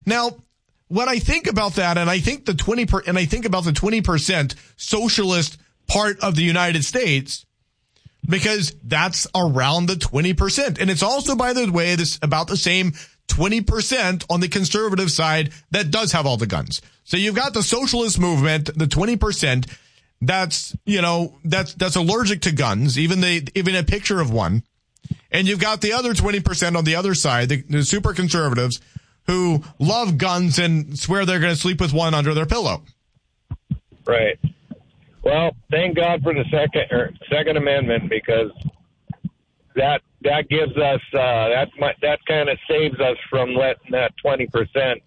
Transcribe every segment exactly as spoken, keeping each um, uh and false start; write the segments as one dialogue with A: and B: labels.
A: Now, when I think about that, and I think the twenty per, and I think about the twenty percent socialist part of the United States, because that's around the twenty percent. And it's also, by the way, this about the same twenty percent on the conservative side that does have all the guns. So you've got the socialist movement, the twenty percent that's, you know, that's, that's allergic to guns, even the, even a picture of one. And you've got the other twenty percent on the other side, the, the super conservatives who love guns and swear they're going to sleep with one under their pillow.
B: Right. Well, thank God for the second or Second Amendment, because that that gives us uh, that that kind of saves us from letting that twenty percent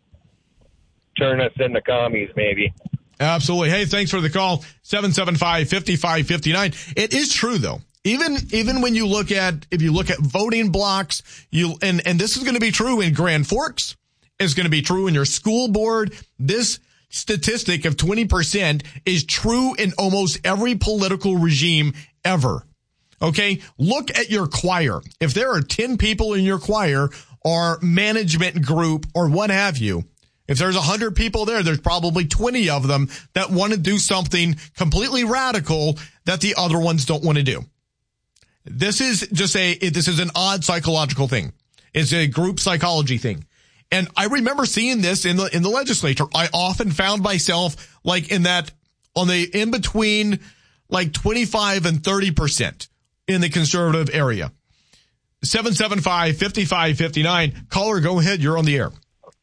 B: turn us into commies, maybe.
A: Absolutely. Hey, thanks for the call. seven seven five, five five five nine. It is true, though. Even even when you look at if you look at voting blocks, you and and this is going to be true in Grand Forks. It's going to be true in your school board. This statistic of twenty percent is true in almost every political regime ever. Okay, look at your choir. If there are ten people in your choir or management group or what have you, if there's one hundred people there, there's probably twenty of them that want to do something completely radical that the other ones don't want to do. This is just a, this is an odd psychological thing. It's a group psychology thing. And I remember seeing this in the, in the legislature. I often found myself like in that, on the in between like twenty-five and thirty percent in the conservative area. seven seven five, five five five nine. Caller, go ahead. You're on the air.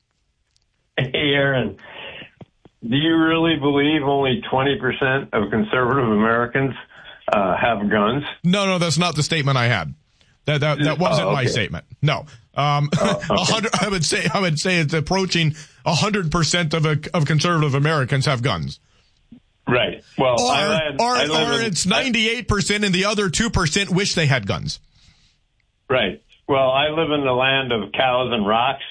C: Hey, Aaron, do you really believe only twenty percent of conservative Americans uh, have guns?
A: No, no, that's not the statement I had. That that, that wasn't oh, okay. my statement. No. Um, oh, okay. I would say, I would say it's approaching a hundred percent of a, of conservative Americans have guns.
C: Right. Well,
A: or,
C: I live,
A: or,
C: I live
A: or
C: in,
A: it's ninety-eight percent and the other two percent wish they had guns.
C: Right. Well, I live in the land of cows and rocks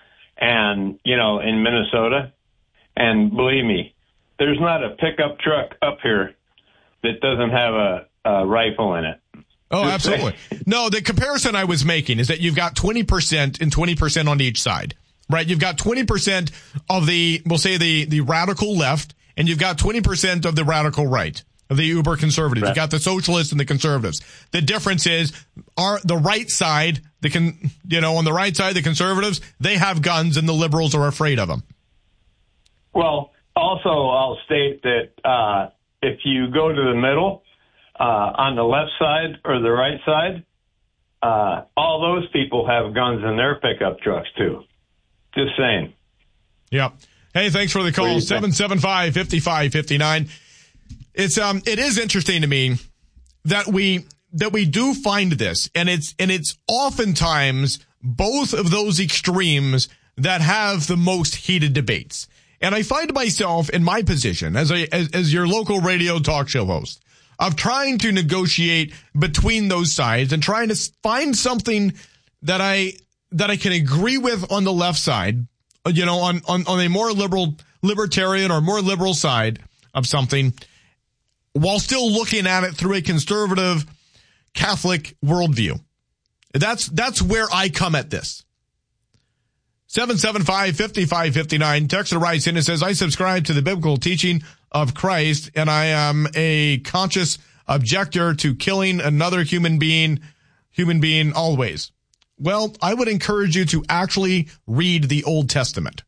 C: and, you know, in Minnesota. And believe me, there's not a pickup truck up here that doesn't have a, a rifle in it.
A: Oh, absolutely. No, the comparison I was making is that you've got twenty percent and twenty percent on each side, right? You've got twenty percent of the, we'll say the, the radical left, and you've got twenty percent of the radical right, of the uber conservatives. Right. You've got the socialists and the conservatives. The difference is are the right side, the con, you know, on the right side, the conservatives, they have guns and the liberals are afraid of them.
C: Well, also I'll state that, uh, if you go to the middle, Uh, on the left side or the right side, uh, all those people have guns in their pickup trucks too. Just saying.
A: Yep. Hey, thanks for the call. seven seven five, five five five nine. It's, um, it is interesting to me that we, that we do find this, and it's, and it's oftentimes both of those extremes that have the most heated debates. And I find myself in my position as a, as, as your local radio talk show host, of trying to negotiate between those sides and trying to find something that I that I can agree with on the left side, you know, on, on, on a more liberal, libertarian or more liberal side of something, while still looking at it through a conservative Catholic worldview. That's that's where I come at this. seven seven five, five five five nine. Texter writes in and says, I subscribe to the biblical teaching of Christ, and I am a conscious objector to killing another human being, human being always. Well, I would encourage you to actually read the Old Testament.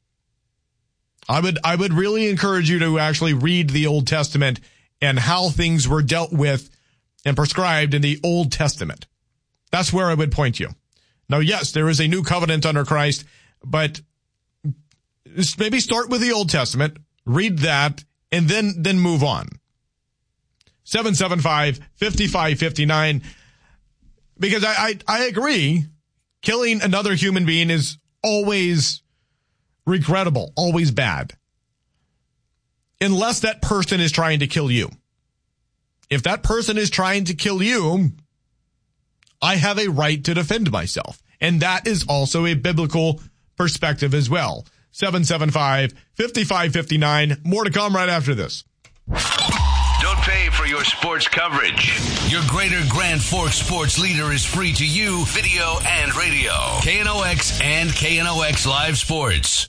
A: I would, I would really encourage you to actually read the Old Testament and how things were dealt with and prescribed in the Old Testament. That's where I would point you. Now, yes, there is a new covenant under Christ, but maybe start with the Old Testament, read that, and then, then move on. seven seven five, five five five nine. Because I, I, I agree, killing another human being is always regrettable, always bad. Unless that person is trying to kill you. If that person is trying to kill you, I have a right to defend myself. And that is also a biblical perspective as well. seven seven five, five five five nine. More to come right after this.
D: Don't pay for your sports coverage. Your greater Grand Forks sports leader is free to you, video and radio. K N O X and K N O X Live Sports.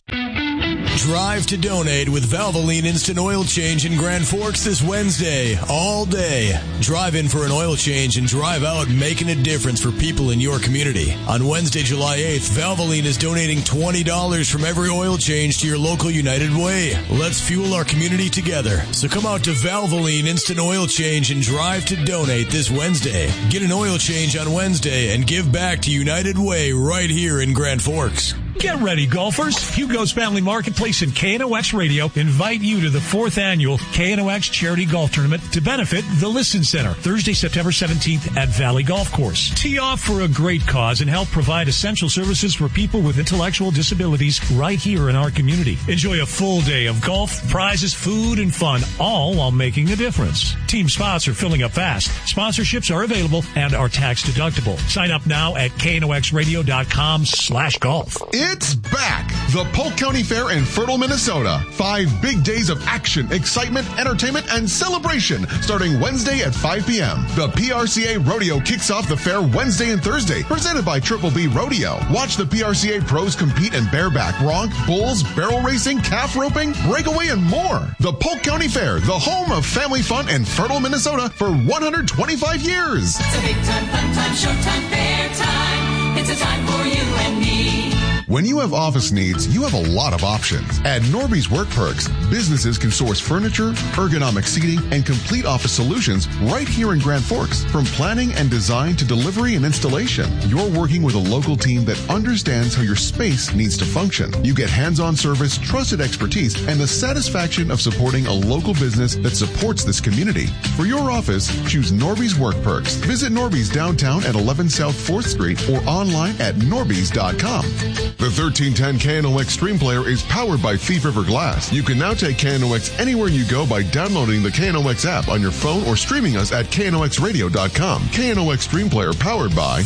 E: Drive to donate with Valvoline Instant Oil Change in Grand Forks this Wednesday, all day. Drive in for an oil change and drive out making a difference for people in your community. On Wednesday, July eighth, Valvoline is donating twenty dollars from every oil change to your local United Way. Let's fuel our community together. So come out to Valvoline Instant Oil Change and drive to donate this Wednesday. Get an oil change on Wednesday and give back to United Way right here in Grand Forks.
F: Get ready, golfers. Hugo's Family Marketplace and K N O X Radio invite you to the fourth annual K N O X Charity Golf Tournament to benefit the Listen Center, Thursday, September seventeenth at Valley Golf Course. Tee off for a great cause and help provide essential services for people with intellectual disabilities right here in our community. Enjoy a full day of golf, prizes, food, and fun, all while making a difference. Team spots are filling up fast. Sponsorships are available and are tax deductible. Sign up now at K N O X radio dot com slash golf.
G: It's back! The Polk County Fair in Fertile, Minnesota. Five big days of action, excitement, entertainment, and celebration starting Wednesday at five p.m. The P R C A Rodeo kicks off the fair Wednesday and Thursday, presented by Triple B Rodeo. Watch the P R C A pros compete in bareback, bronc, bulls, barrel racing, calf roping, breakaway, and more. The Polk County Fair, the home of family fun in Fertile, Minnesota for one hundred twenty-five years.
H: It's a big time, fun time, showtime, fair time. It's a time for you and me.
G: When you have office needs, you have a lot of options. At Norby's Work Perks, businesses can source furniture, ergonomic seating, and complete office solutions right here in Grand Forks. From planning and design to delivery and installation, you're working with a local team that understands how your space needs to function. You get hands-on service, trusted expertise, and the satisfaction of supporting a local business that supports this community. For your office, choose Norby's Work Perks. Visit Norby's downtown at eleven South fourth Street or online at norbys dot com. The thirteen ten K N O X Stream Player is powered by Thief River Glass. You can now take K N O X anywhere you go by downloading the K N O X app on your phone or streaming us at K N O X radio dot com. K N O X Stream Player powered by